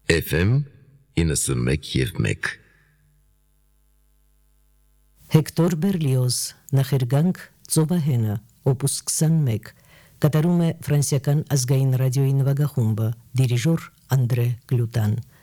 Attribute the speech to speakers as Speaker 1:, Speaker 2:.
Speaker 1: FM 91.1
Speaker 2: Հեկտոր Բերլիոզ, նախերգանք Ծովահենը, օպուս 21, կատարում է ֆրանսիական ազգային ռադիոյի նվագախումբը, դիրիժոր Անդրե Գլուտան։